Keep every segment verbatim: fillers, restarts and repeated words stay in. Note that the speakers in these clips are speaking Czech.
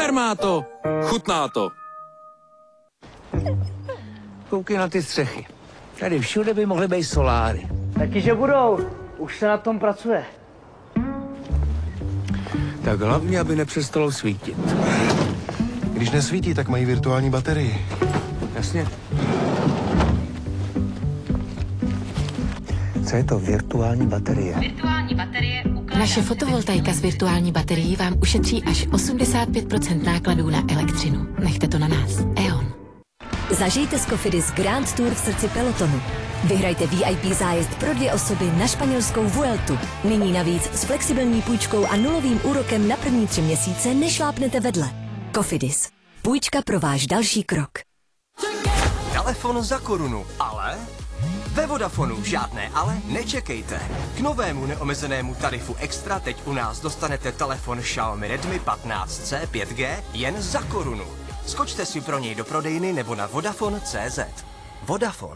Super má to. Chutná to. Koukej na ty střechy. Tady všude by mohly být soláry. Taky, že budou. Už se na tom pracuje. Tak hlavně, aby nepřestalo svítit. Když nesvítí, tak mají virtuální baterii. Jasně. Co je to virtuální baterie? Virtuální baterie ukládá... Naše fotovoltaika s virtuální baterií vám ušetří až osmdesát pět procent nákladů na elektřinu. Nechte to na nás. E O N. Zažijte s Cofidis Grand Tour v srdci pelotonu. Vyhrajte V I P zájezd pro dvě osoby na španělskou Vueltu. Nyní navíc s flexibilní půjčkou a nulovým úrokem na první tři měsíce nešlápnete vedle. Cofidis. Půjčka pro váš další krok. Telefon za korunu, ale... Ve Vodafonu žádné ale nečekejte. K novému neomezenému tarifu Extra teď u nás dostanete telefon Xiaomi Redmi patnáct C pět G jen za korunu. Skočte si pro něj do prodejny nebo na Vodafone tečka cé zet. Vodafone.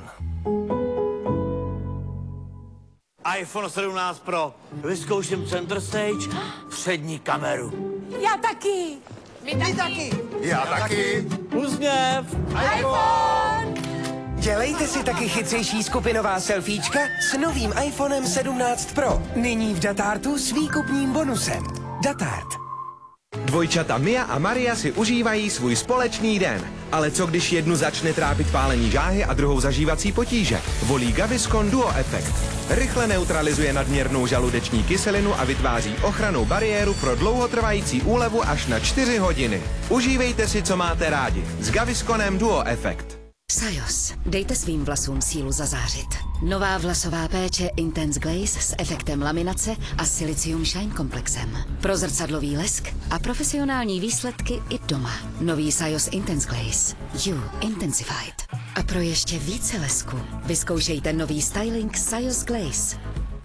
iPhone sedmnáct Pro. Vyzkouším center stage, přední kameru. Já taky. My taky. taky. Já taky. Úsměv. iPhone. Dělejte si taky chytřejší skupinová selfiečka s novým iPhonem sedmnáct Pro. Nyní v Datartu s výkupním bonusem. Datart. Dvojčata Mia a Maria si užívají svůj společný den. Ale co když jednu začne trápit pálení žáhy a druhou zažívací potíže? Volí Gaviscon Duo Effect. Rychle neutralizuje nadměrnou žaludeční kyselinu a vytváří ochrannou bariéru pro dlouhotrvající úlevu až na čtyři hodiny. Užívejte si, co máte rádi. S Gavisconem Duo Effect. Sajos. Dejte svým vlasům sílu zazářit. Nová vlasová péče Intense Glaze s efektem laminace a Silicium Shine komplexem. Pro zrcadlový lesk a profesionální výsledky i doma. Nový Sajos Intense Glaze. You Intensified. A pro ještě více lesku vyzkoušejte nový styling Sajos Glaze.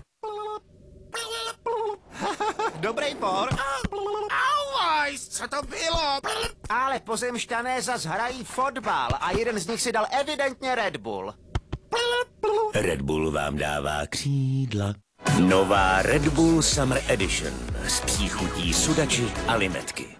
Dobrý por. Auajs, co to bylo? Ale pozemšťané zas hrají fotbal a jeden z nich si dal evidentně Red Bull. Red Bull vám dává křídla. Nová Red Bull Summer Edition s příchutí sudači a limetky.